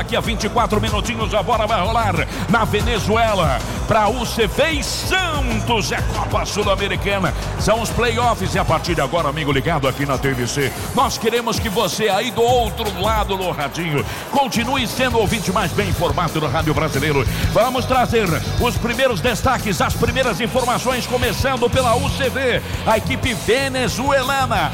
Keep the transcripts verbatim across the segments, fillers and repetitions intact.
Daqui a vinte e quatro minutinhos a bola vai rolar na Venezuela para U C V e Santos. É Copa Sul-Americana, são os playoffs e a partir de agora, amigo ligado aqui na T V C, nós queremos que você aí do outro lado do radinho continue sendo o ouvinte mais bem informado do rádio brasileiro. Vamos trazer os primeiros destaques, as primeiras informações, começando pela U C V, a equipe venezuelana.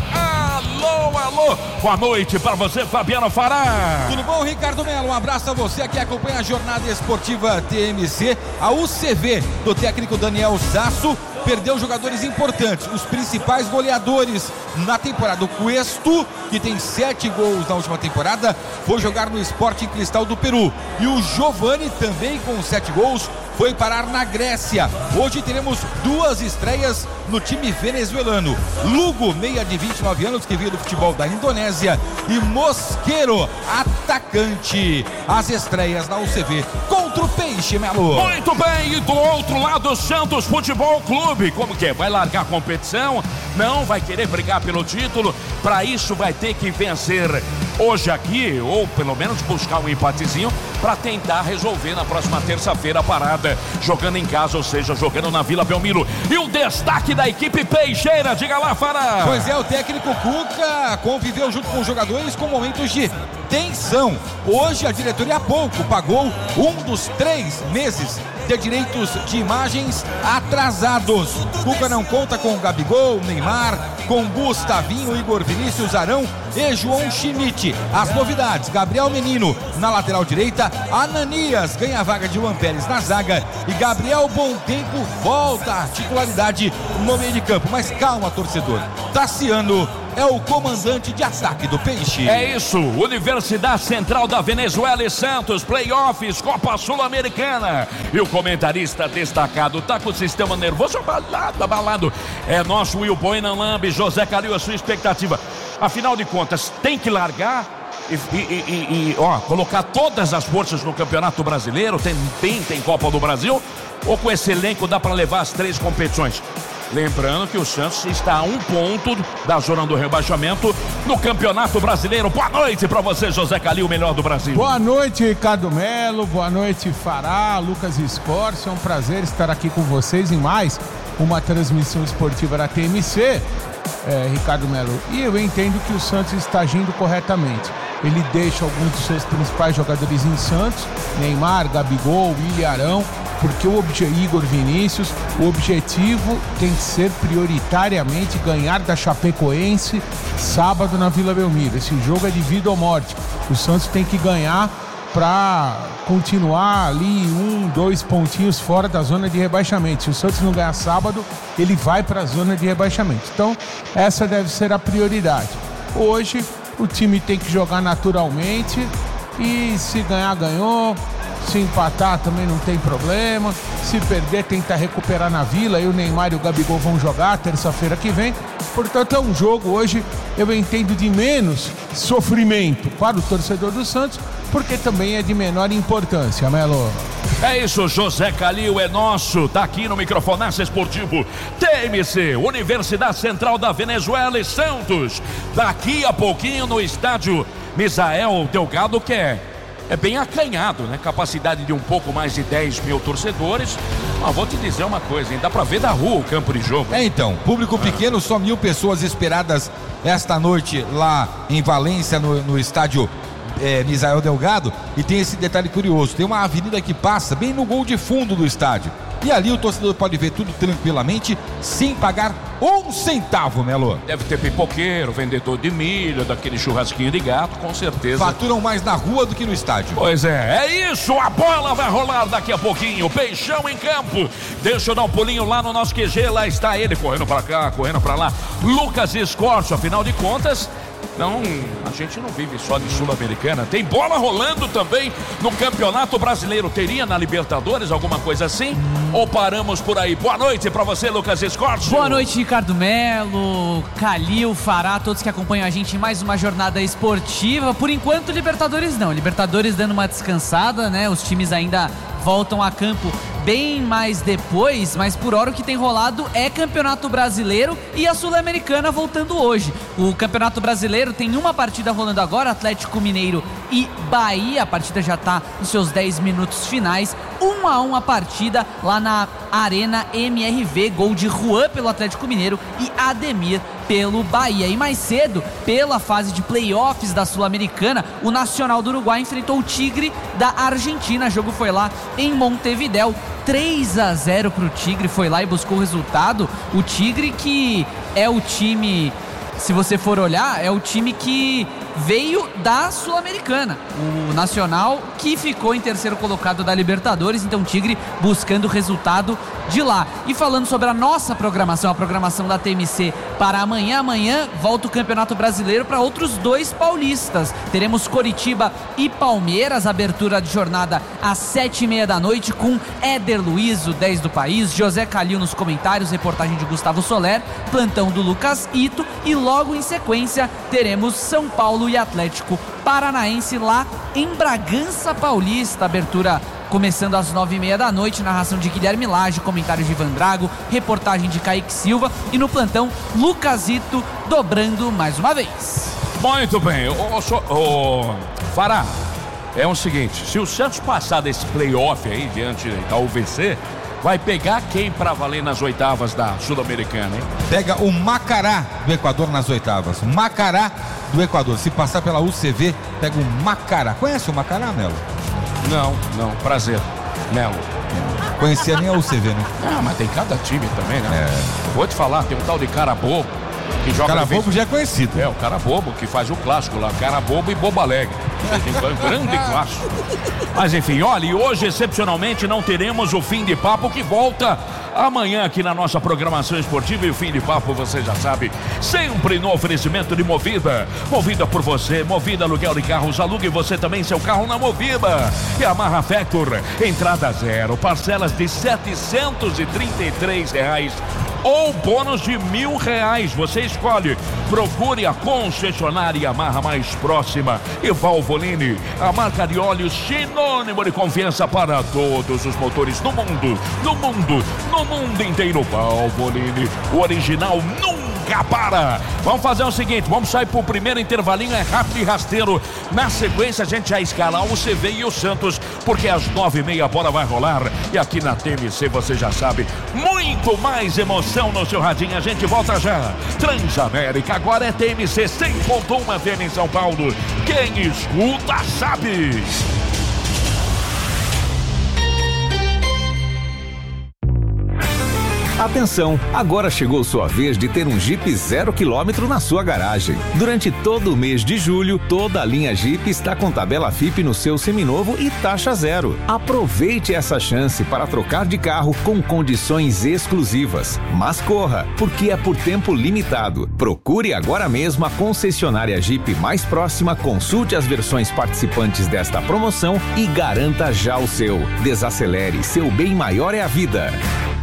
Alô, alô, boa noite para você, Fabiano Fará. Tudo bom, Ricardo Melo? Um abraço a você que acompanha a jornada esportiva T M C. A U C V do técnico Daniel Sasso perdeu jogadores importantes, os principais goleadores na temporada. O Cuesto, que tem sete gols na última temporada, foi jogar no Sporting Cristal do Peru. E o Giovani, também com sete gols, foi parar na Grécia. Hoje teremos duas estreias no time venezuelano. Lugo, meia de vinte e nove anos, que veio do futebol da Indonésia, e Mosqueiro, atacante. As estreias na U C V contra o Peixe, Melo. Muito bem, e do outro lado, Santos Futebol Clube. Como que é? Vai largar a competição? Não, vai querer brigar pelo título. Para isso vai ter que vencer hoje aqui, ou pelo menos buscar um empatezinho para tentar resolver na próxima terça-feira a parada, jogando em casa, ou seja, jogando na Vila Belmiro. E o destaque da equipe peixeira, diga lá, Fará. Pois é, o técnico Cuca conviveu junto com os jogadores com momentos de tensão. Hoje a diretoria há pouco pagou um dos três meses de direitos de imagens atrasados. Cuca não conta com Gabigol, Neymar, com Gustavinho, Igor Vinícius, Arão e João Schmidt. As novidades: Gabriel Menino na lateral direita, Ananias ganha a vaga de Juan Pérez na zaga e Gabriel Bontempo volta à titularidade no meio de campo. Mas calma, torcedor, Tassiano é o comandante de ataque do Peixe. É isso, Universidade Central da Venezuela e Santos, playoffs, Copa Sul-Americana. E o comentarista destacado tá com o sistema nervoso abalado, abalado. É nosso Will Boina Lambe. José Calil, a sua expectativa? Afinal de contas, tem que largar e, e, e, e ó, colocar todas as forças no Campeonato Brasileiro? Tem, tem, tem Copa do Brasil? Ou com esse elenco dá para levar as três competições? Lembrando que o Santos está a um ponto da zona do rebaixamento no Campeonato Brasileiro. Boa noite para você, José Calil, o melhor do Brasil. Boa noite, Ricardo Melo. Boa noite, Fará, Lucas Escorcio. É um prazer estar aqui com vocês em mais uma transmissão esportiva da T M C, é, Ricardo Melo. E eu entendo que o Santos está agindo corretamente. Ele deixa alguns dos seus principais jogadores em Santos, Neymar, Gabigol, William Arão, porque o obje... Igor Vinícius, o objetivo tem que ser prioritariamente ganhar da Chapecoense sábado na Vila Belmiro. Esse jogo é de vida ou morte. O Santos tem que ganhar para continuar ali um, dois pontinhos fora da zona de rebaixamento. Se o Santos não ganhar sábado, ele vai para a zona de rebaixamento. Então, essa deve ser a prioridade. Hoje, o time tem que jogar naturalmente e se ganhar, ganhou. Se empatar também não tem problema. Se perder, tentar recuperar na Vila. E o Neymar e o Gabigol vão jogar terça-feira que vem. Portanto, é um jogo hoje, eu entendo, de menos sofrimento para o torcedor do Santos, porque também é de menor importância, Melo. É isso, José Calil é nosso, tá aqui no Microfonaço Esportivo T M C, Universidade Central da Venezuela e Santos. Daqui a pouquinho no estádio Misael Delgado, que é É bem acanhado, né? Capacidade de um pouco mais de dez mil torcedores. Mas vou te dizer uma coisa, hein? Dá pra ver da rua o campo de jogo. É, então, público pequeno, só mil pessoas esperadas esta noite lá em Valência, no, no estádio é, Misael Delgado. E tem esse detalhe curioso, tem uma avenida que passa bem no gol de fundo do estádio. E ali o torcedor pode ver tudo tranquilamente, sem pagar um centavo, Melo. Deve ter pipoqueiro, vendedor de milho, daquele churrasquinho de gato, com certeza. Faturam mais na rua do que no estádio. Pois é, é isso, a bola vai rolar daqui a pouquinho. Peixão em campo. Deixa eu dar um pulinho lá no nosso Q G, lá está ele, correndo pra cá, correndo pra lá. Lucas Escorcio, afinal de contas, não, a gente não vive só de Sul-Americana, tem bola rolando também no Campeonato Brasileiro. Teria na Libertadores alguma coisa assim? Hum. Ou paramos por aí? Boa noite pra você, Lucas Escorcio. Boa noite, Ricardo Melo, Calil, Fará, todos que acompanham a gente em mais uma jornada esportiva. Por enquanto, Libertadores não, Libertadores dando uma descansada, né? Os times ainda voltam a campo bem mais depois, mas por hora o que tem rolado é Campeonato Brasileiro e a Sul-Americana voltando hoje. O Campeonato Brasileiro tem uma partida rolando agora, Atlético Mineiro e Bahia, a partida já está nos seus dez minutos finais, um a um a partida lá na Arena M R V, gol de Juan pelo Atlético Mineiro e Ademir pelo Bahia. E mais cedo, pela fase de playoffs da Sul-Americana, o Nacional do Uruguai enfrentou o Tigre da Argentina. O jogo foi lá em Montevidéu, três a zero pro Tigre, foi lá e buscou o resultado. O Tigre que é o time, se você for olhar, é o time que veio da Sul-Americana, o Nacional que ficou em terceiro colocado da Libertadores, então o Tigre buscando o resultado de lá. E falando sobre a nossa programação, a programação da T M C para amanhã, amanhã volta o Campeonato Brasileiro para outros dois paulistas. Teremos Coritiba e Palmeiras, abertura de jornada às sete e meia da noite com Éder Luiz, o dez do país, José Calil nos comentários, reportagem de Gustavo Soler, plantão do Lucas Ito e logo em sequência teremos São Paulo e Atlético Paranaense lá em Bragança Paulista, abertura começando às nove e meia da noite, narração de Guilherme Lage, comentários de Ivan Drago, reportagem de Kaique Silva e no plantão Lucasito dobrando mais uma vez. Muito bem, ô, ô, ô, Fará, é o seguinte, se o Santos passar desse playoff aí diante da U V C, vai pegar quem pra valer nas oitavas da Sul-Americana, hein? Pega o Macará do Equador nas oitavas. Macará do Equador. Se passar pela U C V, pega o Macará. Conhece o Macará, Melo? Não, não, prazer, Melo. Conhecia nem a U C V, né? Ah, mas tem cada time também, né? É. Vou te falar, tem um tal de cara bobo que joga... Cara bobo já é conhecido. É, o cara bobo que faz o clássico lá, cara bobo e bobo alegre. Tem um grande clássico. Mas enfim, olha, e hoje excepcionalmente não teremos o Fim de Papo, que volta amanhã aqui na nossa programação esportiva. E o Fim de Papo, você já sabe, sempre no oferecimento de Movida. Movida por você, Movida aluguel de carros, alugue você também seu carro na Movida. E a Marra Factor, entrada zero, parcelas de setecentos e trinta e três reais ou bônus de mil reais. Você escolhe. Procure a concessionária Yamaha mais próxima. E Valvoline, a marca de óleo sinônimo de confiança para todos os motores do mundo, no mundo, no mundo inteiro. Valvoline, o original nunca para. Vamos fazer o seguinte, vamos sair pro primeiro intervalinho, é rápido e rasteiro. Na sequência a gente já escala o C V e o Santos, porque às nove e meia a bola vai rolar. E aqui na T M C você já sabe, muito mais emoção no seu radinho. A gente volta já. Transamérica, agora é T M C cem ponto um F M em São Paulo. Quem escuta sabe. Atenção, agora chegou sua vez de ter um Jeep zero quilômetro na sua garagem. Durante todo o mês de julho, toda a linha Jeep está com tabela F I P no seu seminovo e taxa zero. Aproveite essa chance para trocar de carro com condições exclusivas. Mas corra, porque é por tempo limitado. Procure agora mesmo a concessionária Jeep mais próxima, consulte as versões participantes desta promoção e garanta já o seu. Desacelere, seu bem maior é a vida.